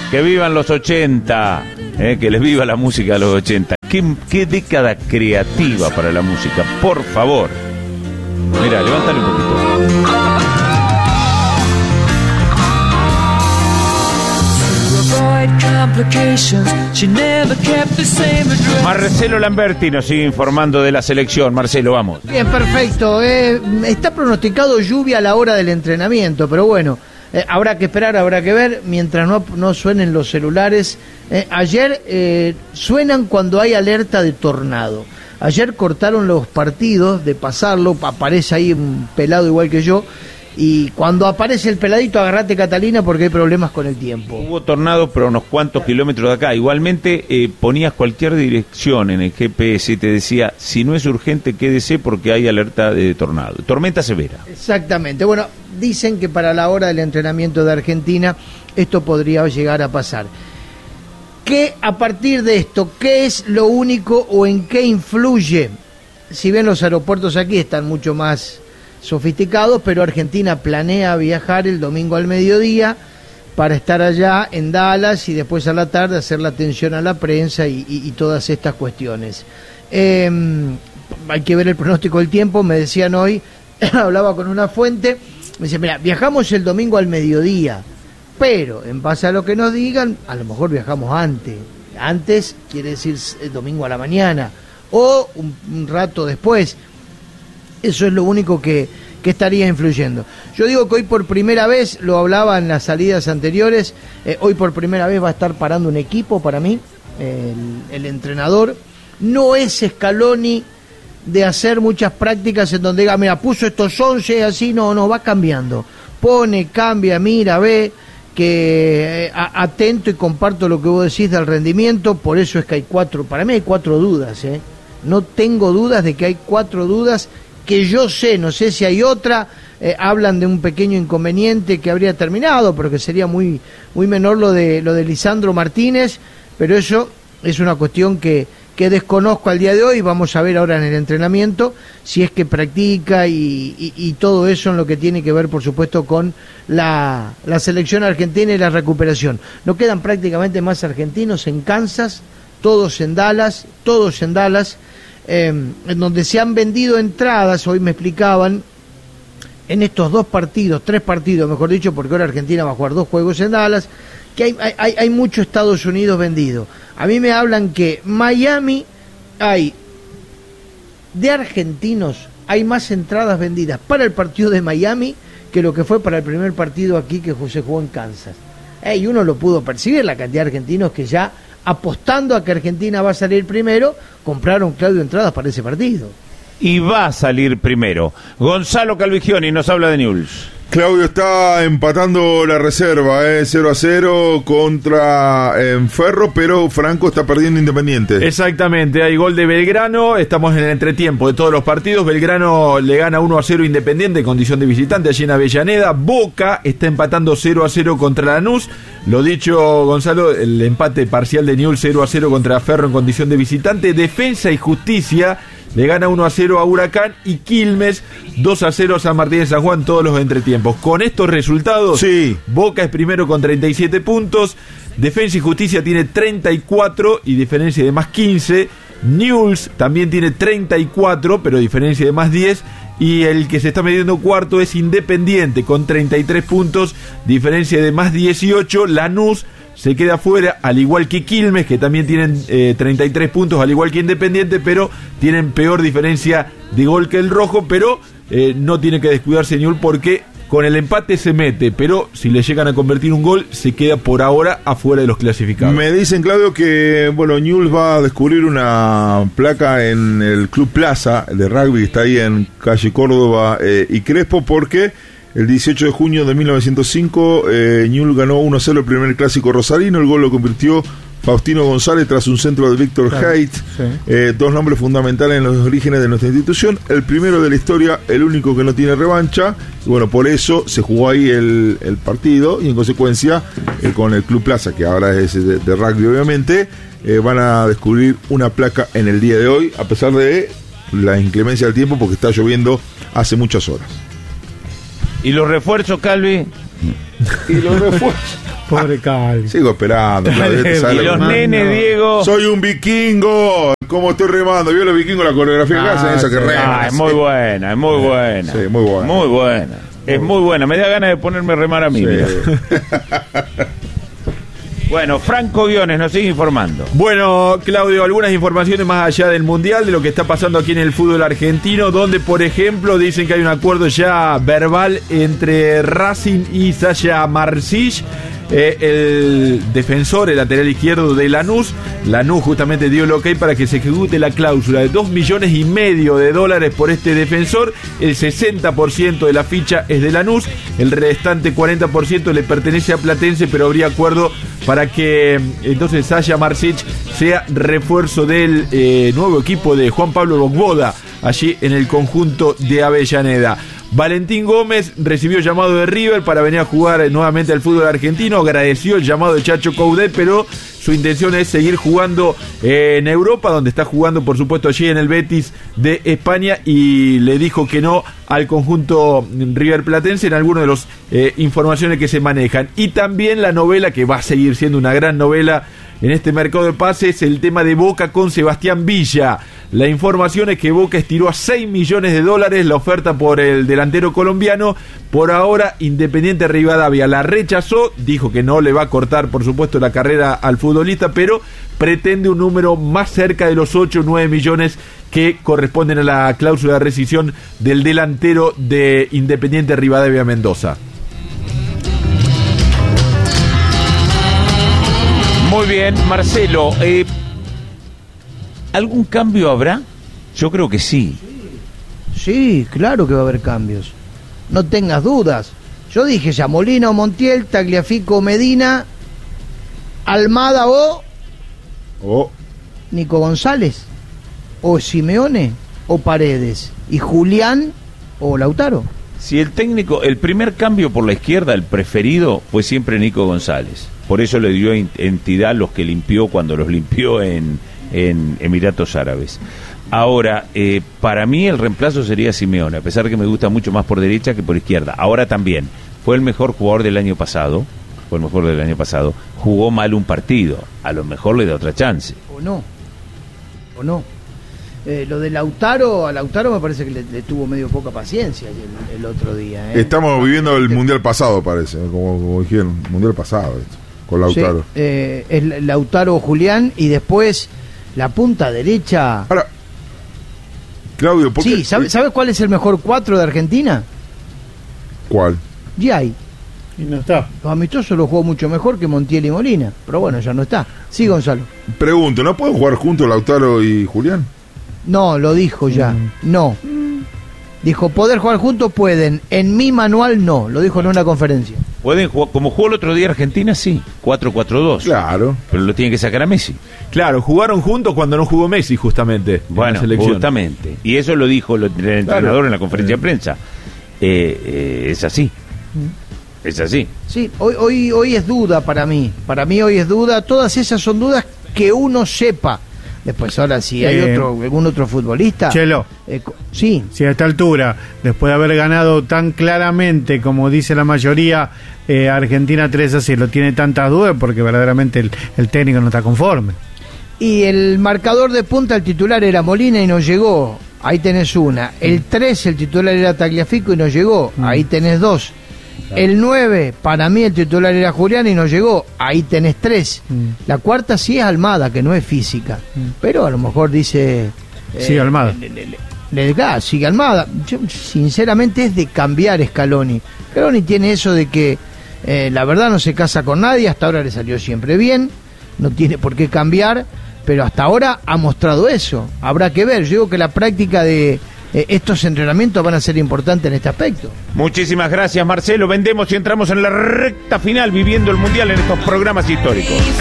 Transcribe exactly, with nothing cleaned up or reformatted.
Que vivan los ochenta, eh, que les viva la música de los ochenta. Qué, qué década creativa para la música, por favor. Mira, levántale un poquito. Marcelo Lamberti nos sigue informando de la selección. Marcelo, vamos. Bien, perfecto. Eh, está pronosticado lluvia a la hora del entrenamiento, pero bueno, eh, habrá que esperar, habrá que ver, mientras no, no suenen los celulares. Eh, ayer eh, suenan cuando hay alerta de tornado. Ayer cortaron los partidos de pasarlo, aparece ahí un pelado igual que yo. Y cuando aparece el peladito, agarrate, Catalina, porque hay problemas con el tiempo. Hubo tornado, pero unos cuantos kilómetros de acá. Igualmente, eh, ponías cualquier dirección en el G P S y te decía, si no es urgente, quédese porque hay alerta de tornado. Tormenta severa. Exactamente. Bueno, dicen que para la hora del entrenamiento de Argentina, esto podría llegar a pasar. ¿Qué, a partir de esto, qué es lo único o en qué influye? Si bien los aeropuertos aquí están mucho más sofisticados, pero Argentina planea viajar el domingo al mediodía para estar allá en Dallas y después a la tarde hacer la atención a la prensa y, y, y todas estas cuestiones. Eh, hay que ver el pronóstico del tiempo, me decían hoy, hablaba con una fuente, me dice, mira, viajamos el domingo al mediodía, pero en base a lo que nos digan, a lo mejor viajamos antes. Antes quiere decir el domingo a la mañana o un, un rato después. Eso es lo único que, que estaría influyendo. Yo digo que hoy por primera vez, lo hablaba en las salidas anteriores, eh, hoy por primera vez va a estar parando un equipo para mí, el, el entrenador. No es Scaloni de hacer muchas prácticas en donde diga, mira, puso estos once así, no, no, va cambiando. Pone, cambia, mira, ve, que eh, a, atento y comparto lo que vos decís del rendimiento, por eso es que hay cuatro, para mí hay cuatro dudas, ¿eh? No tengo dudas de que hay cuatro dudas que yo sé, no sé si hay otra, eh, hablan de un pequeño inconveniente que habría terminado, pero que sería muy muy menor lo de lo de Lisandro Martínez, pero eso es una cuestión que, que desconozco al día de hoy. Vamos a ver ahora en el entrenamiento si es que practica y, y, y todo eso en lo que tiene que ver, por supuesto, con la, la selección argentina y la recuperación. No quedan prácticamente más argentinos en Kansas, todos en Dallas, todos en Dallas, Eh, en donde se han vendido entradas, hoy me explicaban, en estos dos partidos, tres partidos, mejor dicho, porque ahora Argentina va a jugar dos juegos en Dallas, que hay, hay, hay mucho Estados Unidos vendido. A mí me hablan que Miami hay, de argentinos, hay más entradas vendidas para el partido de Miami que lo que fue para el primer partido aquí que se jugó en Kansas. Eh, y uno lo pudo percibir, la cantidad de argentinos que ya, apostando a que Argentina va a salir primero, compraron, Claudio, entradas para ese partido. Y va a salir primero. Gonzalo Calvigioni nos habla de Newell's. Claudio, está empatando la reserva, eh, cero a cero contra eh, Ferro, pero Franco está perdiendo Independiente. Exactamente, hay gol de Belgrano, estamos en el entretiempo de todos los partidos. Belgrano le gana uno a cero Independiente en condición de visitante allí en Avellaneda. Boca está empatando cero a cero contra Lanús. Lo dicho, Gonzalo, el empate parcial de Newell's cero a cero contra Ferro en condición de visitante. Defensa y Justicia le gana uno a cero a Huracán y Quilmes dos a cero a San Martín de San Juan, todos los entretiempos. Con estos resultados, sí. Boca es primero con treinta y siete puntos, Defensa y Justicia tiene treinta y cuatro y diferencia de más quince, Newell's también tiene treinta y cuatro pero diferencia de más diez, y el que se está midiendo cuarto es Independiente con treinta y tres puntos, diferencia de más dieciocho. Lanús se queda fuera, al igual que Quilmes, que también tienen eh, treinta y tres puntos, al igual que Independiente, pero tienen peor diferencia de gol que el Rojo, pero eh, no tiene que descuidarse Newell's porque con el empate se mete, pero si le llegan a convertir un gol, se queda por ahora afuera de los clasificados. Me dicen, Claudio, que bueno, Newell's va a descubrir una placa en el Club Plaza de rugby, está ahí en calle Córdoba eh, y Crespo, porque el dieciocho de junio de mil novecientos cinco, eh, Newell's ganó uno a cero el primer clásico rosarino. El gol lo convirtió Faustino González tras un centro de Víctor claro, Haidt. sí. eh, dos nombres fundamentales en los orígenes de nuestra institución. El primero de la historia, el único que no tiene revancha. Y bueno, por eso se jugó ahí el, el partido. Y en consecuencia, eh, con el Club Plaza, que ahora es de, de rugby obviamente, eh, van a descubrir una placa en el día de hoy, a pesar de la inclemencia del tiempo, porque está lloviendo hace muchas horas. ¿Y los refuerzos, Calvi? Y los refuerzos Pobre Calvi. Sigo esperando. Claudio, te sale Y los la- nenes, Diego. Soy un vikingo. ¿Cómo estoy remando? ¿Vio los vikingos la coreografía que Ah, hacen? Esa que sí. reman. Ah, es muy buena, es muy buena. Sí, muy buena. Muy buena. Es muy buena. Me da ganas de ponerme a remar a mí. Sí. Mira. Bueno, Franco Guiones nos sigue informando. Bueno, Claudio, algunas informaciones más allá del Mundial, de lo que está pasando aquí en el fútbol argentino, donde, por ejemplo, dicen que hay un acuerdo ya verbal entre Racing y Sasha Marsic, eh, el defensor, el lateral izquierdo de Lanús. Lanús justamente dio el ok para que se ejecute la cláusula de dos millones y medio de dólares por este defensor. El sesenta por ciento de la ficha es de Lanús, el restante cuarenta por ciento le pertenece a Platense, pero habría acuerdo para que entonces Sasha Marsic sea refuerzo del eh, nuevo equipo de Juan Pablo Bogboda, allí en el conjunto de Avellaneda. Valentín Gómez recibió llamado de River para venir a jugar nuevamente al fútbol argentino, agradeció el llamado de Chacho Coudet, pero su intención es seguir jugando eh, en Europa, donde está jugando por supuesto allí en el Betis de España, y le dijo que no al conjunto River Platense en algunas de las eh, informaciones que se manejan. Y también la novela, que va a seguir siendo una gran novela en este mercado de pases, el tema de Boca con Sebastián Villa. La información es que Boca estiró a seis millones de dólares la oferta por el delantero colombiano. Por ahora Independiente Rivadavia la rechazó, dijo que no le va a cortar por supuesto la carrera al futbolista, pero pretende un número más cerca de los ocho o nueve millones que corresponden a la cláusula de rescisión del delantero de Independiente Rivadavia Mendoza. Muy bien, Marcelo. Eh, ¿Algún cambio habrá? Yo creo que sí. Sí, claro que va a haber cambios. No tengas dudas. Yo dije ya, Molina o Montiel, Tagliafico o Medina, Almada o Oh, Nico González, o Simeone o Paredes, y Julián o Lautaro. Si el técnico, el primer cambio por la izquierda, el preferido, fue siempre Nico González. Por eso le dio entidad a los que limpió cuando los limpió en, en Emiratos Árabes. Ahora, eh, para mí el reemplazo sería Simeone, a pesar de que me gusta mucho más por derecha que por izquierda. Ahora también, fue el mejor jugador del año pasado, fue el mejor del año pasado, jugó mal un partido, a lo mejor le da otra chance. O no, o no. Eh, lo de Lautaro, a Lautaro me parece que le, le tuvo medio poca paciencia el, el otro día. ¿eh? estamos viviendo el mundial pasado, parece, como, como dijeron, mundial pasado, esto, con Lautaro. Sí, eh, es Lautaro o Julián, y después la punta derecha. Ahora, Claudio, ¿por Sí, qué? ¿sabes sabe cuál es el mejor cuatro de Argentina? ¿Cuál? Giai. Y no está. Los amistosos lo jugó mucho mejor que Montiel y Molina, pero bueno, ya no está. Sí, Gonzalo. Pregunto, ¿no pueden jugar juntos Lautaro y Julián? No, lo dijo ya. No. Dijo, poder jugar juntos pueden. En mi manual no. Lo dijo en una conferencia. Pueden jugar, como jugó el otro día Argentina, sí, cuatro cuatro dos. Claro. Pero lo tiene que sacar a Messi. Claro, jugaron juntos cuando no jugó Messi justamente en Bueno, la selección. justamente. Y eso lo dijo el entrenador Claro. en la conferencia de prensa. Eh, eh, es así. Es así. Sí, hoy, hoy, hoy es duda para mí. Para mí hoy es duda. Todas esas son dudas que uno sepa. Después ahora si hay Eh, otro, algún otro futbolista. Chelo. eh, co- sí. Si a esta altura, después de haber ganado tan claramente, como dice la mayoría, eh, Argentina tres a cero, tiene tantas dudas porque verdaderamente el, el técnico no está conforme. Y el marcador de punta, el titular era Molina y no llegó. Ahí tenés una. El tres, el titular era Tagliafico y no llegó. Ahí tenés dos. El nueve, para mí el titular era Julián y no llegó. Ahí tenés tres. Mm. La cuarta sí es Almada, que no es física. Pero a lo mejor dice... Sí, Almada. Le, le- le- le- ah, sigue Almada. Yo, sinceramente es de cambiar Scaloni. Scaloni tiene eso de que eh, la verdad no se casa con nadie. Hasta ahora le salió siempre bien. No tiene por qué cambiar. Pero hasta ahora ha mostrado eso. Habrá que ver. Yo digo que la práctica de eh, estos entrenamientos van a ser importantes en este aspecto. Muchísimas gracias, Marcelo. Vendemos y entramos en la recta final viviendo el Mundial en estos programas históricos.